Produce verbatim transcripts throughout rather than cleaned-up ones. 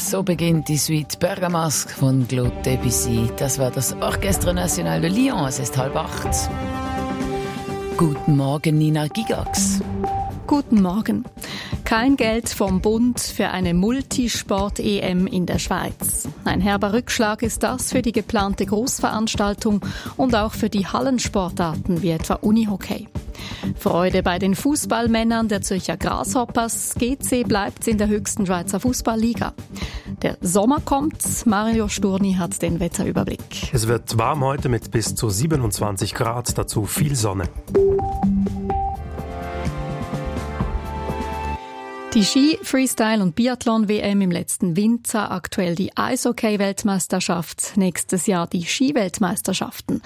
So beginnt die Suite Bergamasque von Claude Debussy. Das war das Orchestre National de Lyon. Es ist halb acht. Guten Morgen, Nina Gigax. Guten Morgen. Kein Geld vom Bund für eine Multisport-E M in der Schweiz. Ein herber Rückschlag ist das für die geplante Großveranstaltung und auch für die Hallensportarten wie etwa Unihockey. Freude bei den Fußballmännern der Zürcher Grasshoppers. G C bleibt in der höchsten Schweizer Fußballliga. Der Sommer kommt. Mario Sturni hat den Wetterüberblick. Es wird warm heute mit bis zu siebenundzwanzig Grad, dazu viel Sonne. Die Ski-, Freestyle- und Biathlon-W M im letzten Winter, aktuell die Eishockey-Weltmeisterschaft, nächstes Jahr die Ski-Weltmeisterschaften.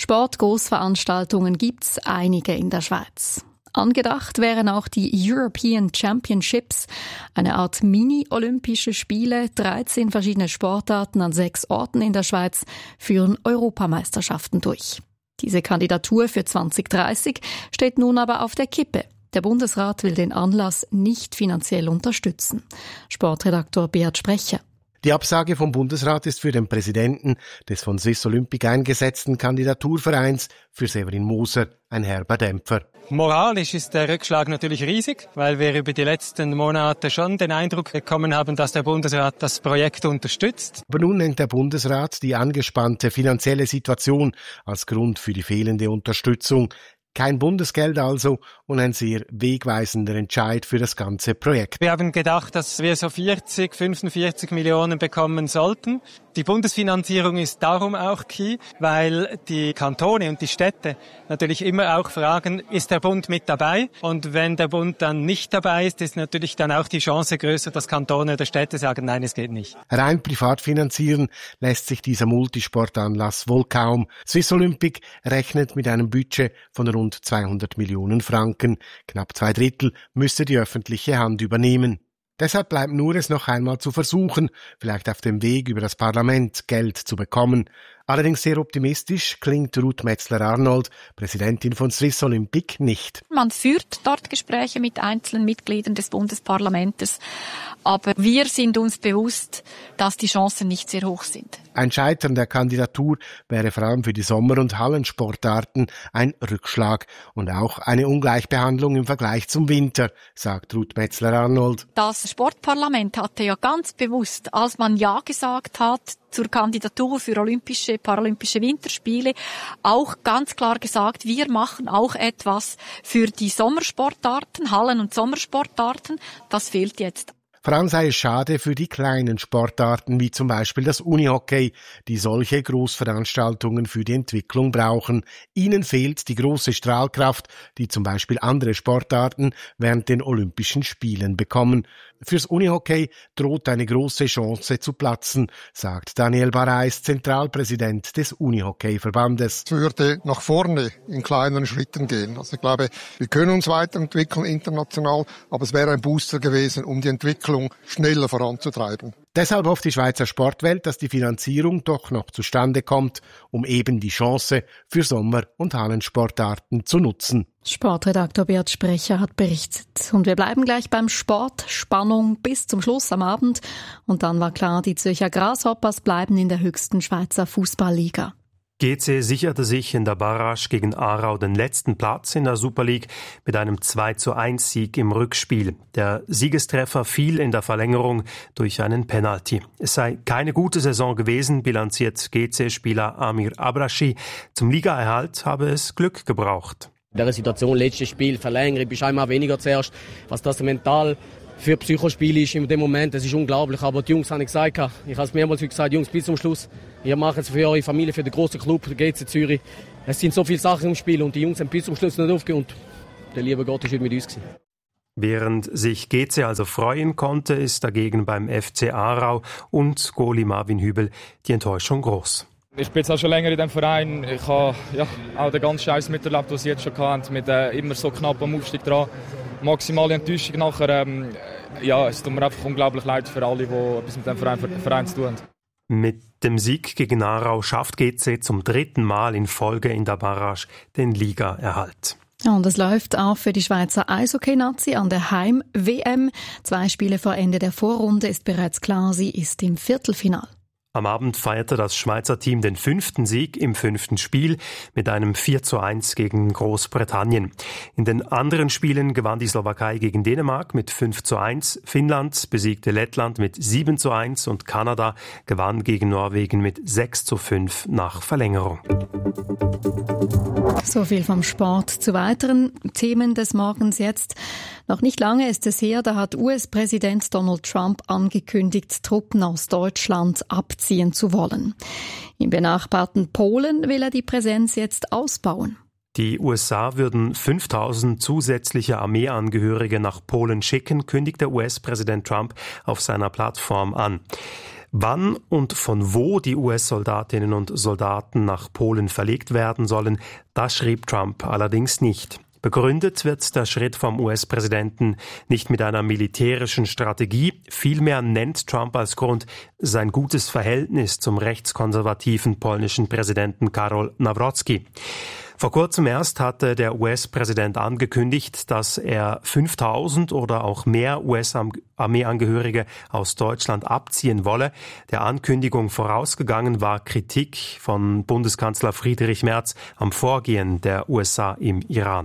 Sport-Großveranstaltungen gibt's einige in der Schweiz. Angedacht wären auch die European Championships, eine Art Mini-Olympische Spiele. dreizehn verschiedene Sportarten an sechs Orten in der Schweiz führen Europameisterschaften durch. Diese Kandidatur für zwanzig dreißig steht nun aber auf der Kippe. Der Bundesrat will den Anlass nicht finanziell unterstützen. Sportredaktor Beat Sprecher. Die Absage vom Bundesrat ist für den Präsidenten des von Swiss Olympic eingesetzten Kandidaturvereins für Severin Moser ein herber Dämpfer. Moralisch ist der Rückschlag natürlich riesig, weil wir über die letzten Monate schon den Eindruck bekommen haben, dass der Bundesrat das Projekt unterstützt. Aber nun nennt der Bundesrat die angespannte finanzielle Situation als Grund für die fehlende Unterstützung. Kein Bundesgeld also und ein sehr wegweisender Entscheid für das ganze Projekt. Wir haben gedacht, dass wir so vierzig, fünfundvierzig Millionen bekommen sollten. Die Bundesfinanzierung ist darum auch key, weil die Kantone und die Städte natürlich immer auch fragen, ist der Bund mit dabei? Und wenn der Bund dann nicht dabei ist, ist natürlich dann auch die Chance größer, dass Kantone oder Städte sagen, nein, es geht nicht. Rein privat finanzieren lässt sich dieser Multisportanlass wohl kaum. Swiss Olympic rechnet mit einem Budget von rund zweihundert Millionen Franken. Knapp zwei Drittel müsste die öffentliche Hand übernehmen. Deshalb bleibt nur es noch einmal zu versuchen, vielleicht auf dem Weg über das Parlament Geld zu bekommen. Allerdings sehr optimistisch klingt Ruth Metzler-Arnold, Präsidentin von Swiss Olympic, nicht. Man führt dort Gespräche mit einzelnen Mitgliedern des Bundesparlamentes, aber wir sind uns bewusst, dass die Chancen nicht sehr hoch sind. Ein Scheitern der Kandidatur wäre vor allem für die Sommer- und Hallensportarten ein Rückschlag und auch eine Ungleichbehandlung im Vergleich zum Winter, sagt Ruth Metzler-Arnold. Das Sportparlament hatte ja ganz bewusst, als man Ja gesagt hat zur Kandidatur für Olympische, Paralympische Winterspiele, auch ganz klar gesagt, wir machen auch etwas für die Sommersportarten, Hallen- und Sommersportarten. Das fehlt jetzt. Vor allem sei es schade für die kleinen Sportarten, wie zum Beispiel das Unihockey, die solche Großveranstaltungen für die Entwicklung brauchen. Ihnen fehlt die große Strahlkraft, die zum Beispiel andere Sportarten während den Olympischen Spielen bekommen. Fürs Unihockey droht eine große Chance zu platzen, sagt Daniel Barais, Zentralpräsident des Unihockey-Verbandes. Es würde nach vorne in kleineren Schritten gehen. Also ich glaube, wir können uns weiterentwickeln international, aber es wäre ein Booster gewesen, um die Entwicklung schneller voranzutreiben. Deshalb hofft die Schweizer Sportwelt, dass die Finanzierung doch noch zustande kommt, um eben die Chance für Sommer- und Hallensportarten zu nutzen. Sportredaktor Beat Sprecher hat berichtet. Und wir bleiben gleich beim Sport. Spannung bis zum Schluss am Abend. Und dann war klar, die Zürcher Grasshoppers bleiben in der höchsten Schweizer Fußballliga. G C sicherte sich in der Barrage gegen Aarau den letzten Platz in der Super League mit einem zwei zu eins Sieg im Rückspiel. Der Siegestreffer fiel in der Verlängerung durch einen Penalty. Es sei keine gute Saison gewesen, bilanziert G C-Spieler Amir Abrashi. Zum Ligaerhalt habe es Glück gebraucht. In dieser Situation, letztes Spiel, Verlängerung, bist einmal weniger zuerst. Was das mental für Psychospiel ist in dem Moment, das ist unglaublich. Aber die Jungs haben gesagt, ich habe es mehrmals gesagt, Jungs, bis zum Schluss. Ihr macht es für eure Familie, für den grossen Club, der G C Zürich. Es sind so viele Sachen im Spiel und die Jungs haben bis zum Schluss nicht aufgehört. Und der liebe Gott ist heute mit uns gewesen. Während sich G C also freuen konnte, ist dagegen beim F C Aarau und Goalie Marvin Hübel die Enttäuschung groß. Ich bin jetzt auch schon länger in diesem Verein. Ich habe ja, auch den ganzen Scheiß miterlebt, was sie jetzt schon hatten, mit äh, immer so knapp am Aufstieg dran. Maximale Enttäuschung nachher. Ähm, ja, es tut mir einfach unglaublich leid für alle, die etwas mit dem Verein, Verein zu tun haben. Mit dem Sieg gegen Aarau schafft G C zum dritten Mal in Folge in der Barrage den Ligaerhalt. Ja, und es läuft auch für die Schweizer Eishockey-Nazi an der Heim-W M. Zwei Spiele vor Ende der Vorrunde ist bereits klar, sie ist im Viertelfinal. Am Abend feierte das Schweizer Team den fünften Sieg im fünften Spiel mit einem vier zu eins gegen Großbritannien. In den anderen Spielen gewann die Slowakei gegen Dänemark mit fünf zu eins, Finnland besiegte Lettland mit sieben zu eins und Kanada gewann gegen Norwegen mit sechs zu fünf nach Verlängerung. So viel vom Sport. Zu weiteren Themen des Morgens jetzt. Noch nicht lange ist es her, da hat U S-Präsident Donald Trump angekündigt, Truppen aus Deutschland abziehen zu wollen. Im benachbarten Polen will er die Präsenz jetzt ausbauen. Die U S A würden fünftausend zusätzliche Armeeangehörige nach Polen schicken, kündigt der U S-Präsident Trump auf seiner Plattform an. Wann und von wo die U S-Soldatinnen und Soldaten nach Polen verlegt werden sollen, das schrieb Trump allerdings nicht. Begründet wird der Schritt vom U S-Präsidenten nicht mit einer militärischen Strategie, vielmehr nennt Trump als Grund sein gutes Verhältnis zum rechtskonservativen polnischen Präsidenten Karol Nawrocki. Vor kurzem erst hatte der U S-Präsident angekündigt, dass er fünftausend oder auch mehr U S-Armeeangehörige aus Deutschland abziehen wolle. Der Ankündigung vorausgegangen war Kritik von Bundeskanzler Friedrich Merz am Vorgehen der U S A im Iran.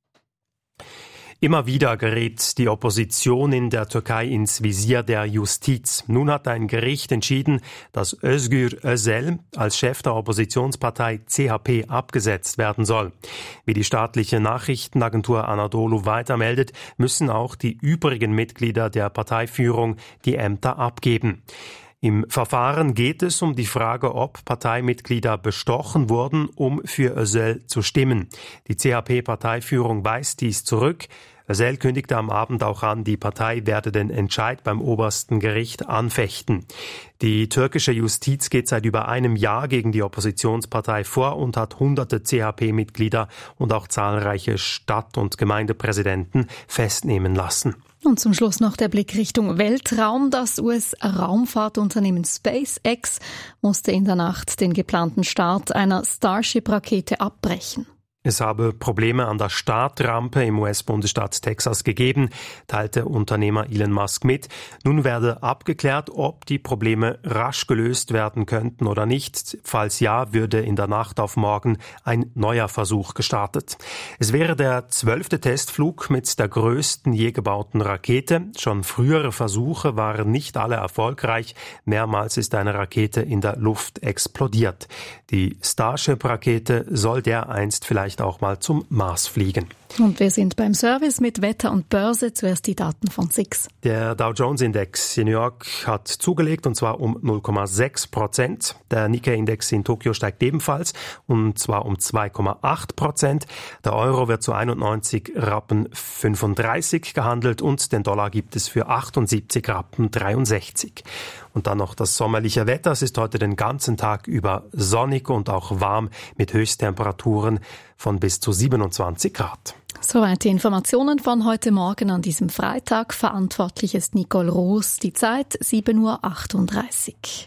Immer wieder gerät die Opposition in der Türkei ins Visier der Justiz. Nun hat ein Gericht entschieden, dass Özgür Özel als Chef der Oppositionspartei C H P abgesetzt werden soll. Wie die staatliche Nachrichtenagentur Anadolu weitermeldet, müssen auch die übrigen Mitglieder der Parteiführung die Ämter abgeben. Im Verfahren geht es um die Frage, ob Parteimitglieder bestochen wurden, um für Özel zu stimmen. Die C H P-Parteiführung weist dies zurück. Özel kündigte am Abend auch an, die Partei werde den Entscheid beim obersten Gericht anfechten. Die türkische Justiz geht seit über einem Jahr gegen die Oppositionspartei vor und hat hunderte C H P-Mitglieder und auch zahlreiche Stadt- und Gemeindepräsidenten festnehmen lassen. Und zum Schluss noch der Blick Richtung Weltraum. Das U S-Raumfahrtunternehmen SpaceX musste in der Nacht den geplanten Start einer Starship-Rakete abbrechen. Es habe Probleme an der Startrampe im U S-Bundesstaat Texas gegeben, teilte Unternehmer Elon Musk mit. Nun werde abgeklärt, ob die Probleme rasch gelöst werden könnten oder nicht. Falls ja, würde in der Nacht auf morgen ein neuer Versuch gestartet. Es wäre der zwölfte Testflug mit der größten je gebauten Rakete. Schon frühere Versuche waren nicht alle erfolgreich. Mehrmals ist eine Rakete in der Luft explodiert. Die Starship-Rakete soll dereinst vielleicht auch mal zum Mars fliegen. Und wir sind beim Service mit Wetter und Börse. Zuerst die Daten von S I X. Der Dow Jones Index in New York hat zugelegt, und zwar um null Komma sechs Prozent. Der Nikkei-Index in Tokio steigt ebenfalls, und zwar um zwei Komma acht Prozent. Der Euro wird zu einundneunzig Rappen fünfunddreißig gehandelt und den Dollar gibt es für achtundsiebzig Rappen dreiundsechzig. Und dann noch das sommerliche Wetter. Es ist heute den ganzen Tag über sonnig und auch warm mit Höchsttemperaturen von bis zu siebenundzwanzig Grad. Soweit die Informationen von heute Morgen an diesem Freitag. Verantwortlich ist Nicole Roos. Die Zeit sieben Uhr achtunddreißig.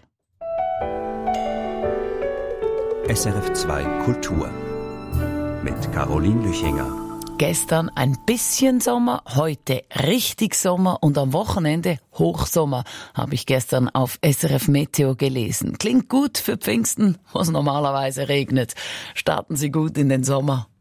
S R F zwei Kultur mit Caroline Lüchinger. Gestern ein bisschen Sommer, heute richtig Sommer und am Wochenende Hochsommer, habe ich gestern auf S R F Meteo gelesen. Klingt gut für Pfingsten, wo es normalerweise regnet. Starten Sie gut in den Sommer.